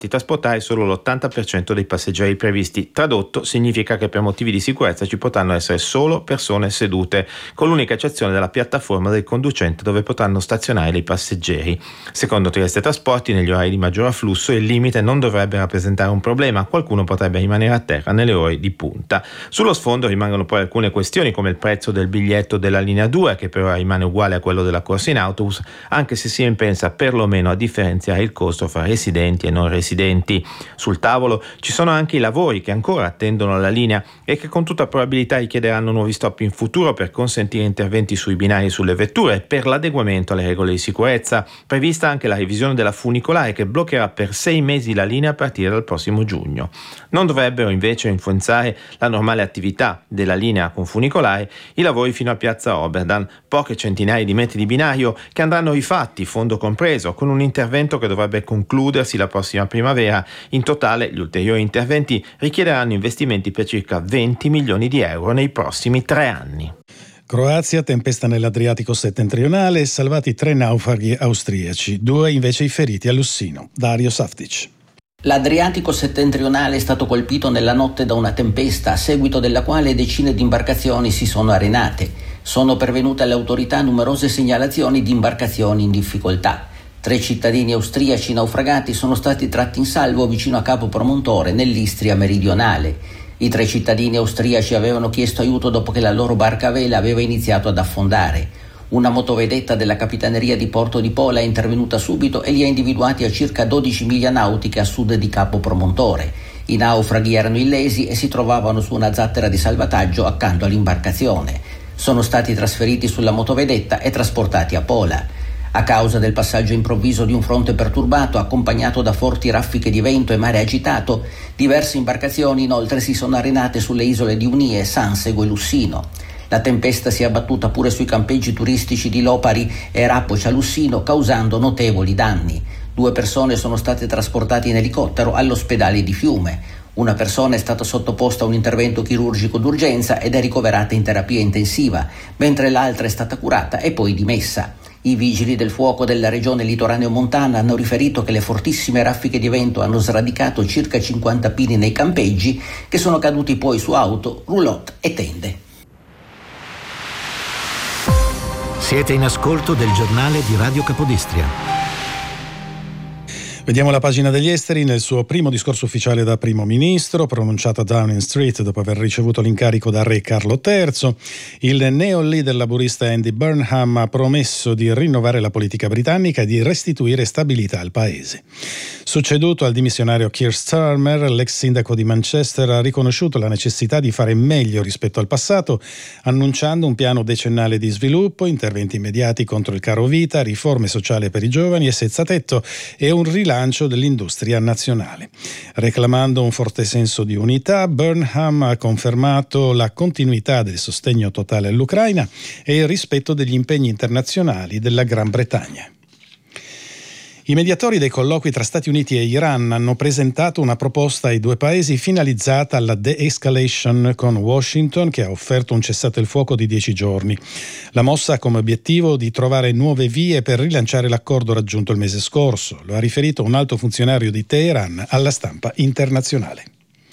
trasportare solo l'80% dei passeggeri previsti. Tradotto, significa che per motivi di sicurezza ci potranno essere solo persone sedute, con l'unica eccezione della piattaforma del conducente dove potranno stazionare i passeggeri. Secondo Trieste Trasporti, negli orari di maggior afflusso il limite non dovrebbe rappresentare un problema, qualcuno potrebbe rimanere a terra nelle ore di punta. Sullo sfondo rimangono poi alcune questioni come il prezzo del biglietto della linea 2, che per ora rimane uguale a quello della corsa in autobus, anche se si pensa perlomeno a differenziare il costo fra residenti e non residenti. Sul tavolo ci sono anche i lavori che ancora attendono la linea e che con tutta probabilità richiederanno nuovi stop in futuro per consentire interventi sui binari e sulle vetture e per l'adeguamento alle regole di sicurezza. Prevista anche la revisione della funicolare che bloccherà per 6 mesi la linea a partire dal prossimo giugno. Non dovrebbero invece influenzare la normale attività della linea con funicolare i lavori fino a Piazza Oberdan, poche centinaia di metri di binario che andranno rifatti, fondo compreso, con un intervento che dovrebbe concludersi la prossima primavera. In totale gli ulteriori interventi richiederanno investimenti per circa 20 milioni di euro nei prossimi 3 anni. Croazia, tempesta nell'Adriatico settentrionale, salvati 3 naufraghi austriaci, 2 invece i feriti a Lussino. Dario Saftic. L'Adriatico settentrionale è stato colpito nella notte da una tempesta, a seguito della quale decine di imbarcazioni si sono arenate. Sono pervenute alle autorità numerose segnalazioni di imbarcazioni in difficoltà. 3 cittadini austriaci naufragati sono stati tratti in salvo vicino a Capo Promontore, nell'Istria meridionale. I 3 cittadini austriaci avevano chiesto aiuto dopo che la loro barca a vela aveva iniziato ad affondare. Una motovedetta della Capitaneria di Porto di Pola è intervenuta subito e li ha individuati a circa 12 miglia nautiche a sud di Capo Promontore. I naufraghi erano illesi e si trovavano su una zattera di salvataggio accanto all'imbarcazione. Sono stati trasferiti sulla motovedetta e trasportati a Pola. A causa del passaggio improvviso di un fronte perturbato accompagnato da forti raffiche di vento e mare agitato, diverse imbarcazioni inoltre si sono arenate sulle isole di Unie, Sansego e Lussino. La tempesta si è abbattuta pure sui campeggi turistici di Lopari e Rapocia Lussino, causando notevoli danni. 2 persone sono state trasportate in elicottero all'ospedale di Fiume. Una persona è stata sottoposta a un intervento chirurgico d'urgenza ed è ricoverata in terapia intensiva, mentre l'altra è stata curata e poi dimessa. I vigili del fuoco della regione litoraneo-montana hanno riferito che le fortissime raffiche di vento hanno sradicato circa 50 pini nei campeggi, che sono caduti poi su auto, roulotte e tende. Siete in ascolto del giornale di Radio Capodistria. Vediamo la pagina degli esteri. Nel suo primo discorso ufficiale da primo ministro, pronunciato a Downing Street dopo aver ricevuto l'incarico da re Carlo III, il neo-leader laburista Andy Burnham ha promesso di rinnovare la politica britannica e di restituire stabilità al paese. Succeduto al dimissionario Keir Starmer, l'ex sindaco di Manchester ha riconosciuto la necessità di fare meglio rispetto al passato, annunciando un piano decennale di sviluppo, interventi immediati contro il caro vita, riforme sociali per i giovani e senza tetto e un rilancio dell'industria nazionale. Reclamando un forte senso di unità, Burnham ha confermato la continuità del sostegno totale all'Ucraina e il rispetto degli impegni internazionali della Gran Bretagna. I mediatori dei colloqui tra Stati Uniti e Iran hanno presentato una proposta ai 2 paesi finalizzata alla de-escalation con Washington, che ha offerto un cessate il fuoco di 10 giorni. La mossa ha come obiettivo di trovare nuove vie per rilanciare l'accordo raggiunto il mese scorso, lo ha riferito un alto funzionario di Teheran alla stampa internazionale.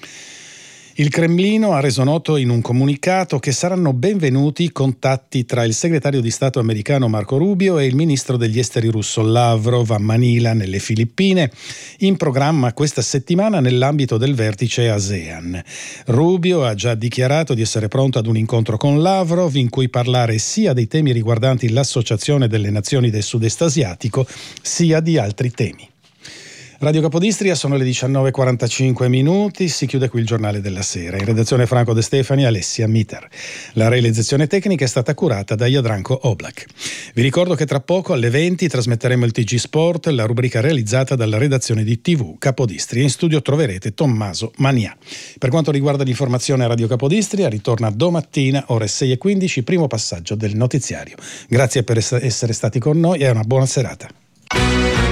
Il Cremlino ha reso noto in un comunicato che saranno benvenuti i contatti tra il segretario di Stato americano Marco Rubio e il ministro degli esteri russo Lavrov a Manila, nelle Filippine, in programma questa settimana nell'ambito del vertice ASEAN. Rubio ha già dichiarato di essere pronto ad un incontro con Lavrov in cui parlare sia dei temi riguardanti l'Associazione delle Nazioni del Sud-Est Asiatico, sia di altri temi. Radio Capodistria, sono le 19:45, si chiude qui il giornale della sera. In redazione Franco De Stefani e Alessia Miter. La realizzazione tecnica è stata curata da Jadranko Oblak. Vi ricordo che tra poco alle 20 trasmetteremo il TG Sport, la rubrica realizzata dalla redazione di TV Capodistria. In studio troverete Tommaso Mania. Per quanto riguarda l'informazione a Radio Capodistria, ritorna domattina ore 6:15, primo passaggio del notiziario. Grazie per essere stati con noi e una buona serata.